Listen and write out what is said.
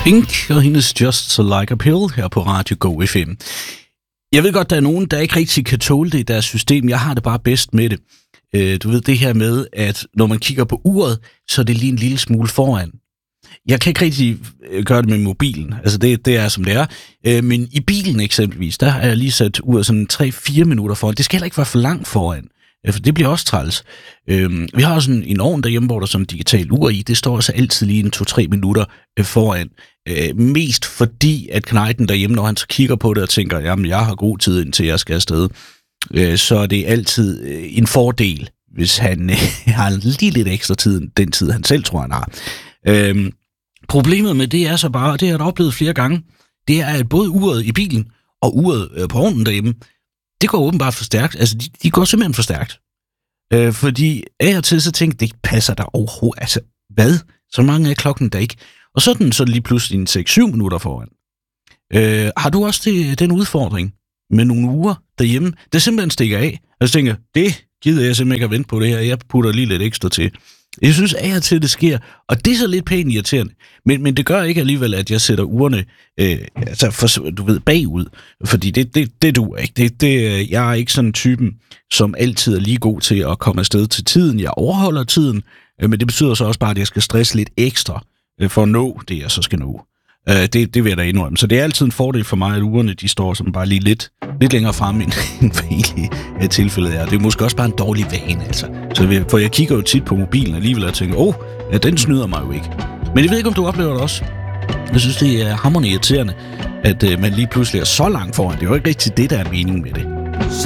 Pink og hendes Just Like a Pill her på Radio Go FM. Jeg ved godt, der er nogen, der ikke rigtig kan tåle det i deres system. Jeg har det bare bedst med det. Du ved det her med, at når man kigger på uret, så er det lige en lille smule foran. Jeg kan ikke rigtig gøre det med mobilen. Altså det er som det er. Men i bilen eksempelvis, der har jeg lige sat uret sådan 3-4 minutter foran. Det skal heller ikke være for langt foran. For det bliver også træls. Vi har også en ovn derhjemme, hvor der er sådan en digital ur i. Det står altså altid lige en 2-3 minutter foran. Mest fordi, at knejten derhjemme, når han så kigger på det og tænker, jamen jeg har god tid, indtil jeg skal afsted, så er det altid en fordel, hvis han har lige lidt ekstra tid, den tid han selv tror, han har. Problemet med det er så bare, og det har jeg oplevet flere gange, det er, at både uret i bilen og uret på ovnen derhjemme, det går åbenbart for stærkt. Altså, de går simpelthen for stærkt. Fordi af og til så tænkte det passer der overhovedet. Altså, hvad? Så mange er klokken der ikke. Og så er den så lige pludselig en 6-7 minutter foran. Har du også den udfordring med nogle uger derhjemme, der simpelthen stikker af? Og så tænker det gider jeg simpelthen ikke at vente på det her. Jeg putter lige lidt ekstra til. Jeg synes af og til det sker, og det er så lidt pænt irriterende. Men det gør ikke alligevel, at jeg sætter urene bagud. Fordi det duer ikke. Jeg er ikke sådan en typen, som altid er lige god til at komme afsted til tiden. Jeg overholder tiden, men det betyder så også bare, at jeg skal stresse lidt ekstra for at nå det, jeg så skal nå. Det vil jeg da indrømme. Så det er altid en fordel for mig, at urene de står som bare lige lidt længere fremme, end hvad egentlig tilfældet er. Det er måske også bare en dårlig vane, altså. For jeg kigger jo tit på mobilen alligevel og tænker, den snyder mig jo ikke. Men jeg ved ikke, om du oplever det også. Jeg synes, det er hamrende irriterende, at man lige pludselig er så langt foran. Det er jo ikke rigtig det, der er meningen med det.